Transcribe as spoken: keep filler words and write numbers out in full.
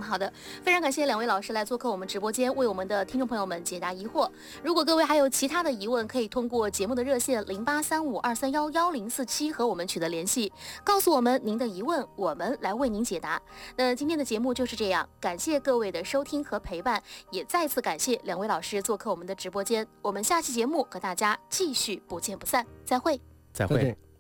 好的，非常感谢两位老师来做客我们直播间，为我们的听众朋友们解答疑惑。如果各位还有其他的疑问，可以通过节目的热线零八三五二三幺幺零四七和我们取得联系，告诉我们您的疑问，我们来为您解答。那今天的节目就是这样，感谢各位的收听和陪伴，也再次感谢两位老师做客我们的直播间。我们下期节目和大家继续不见不散，再会， 再会。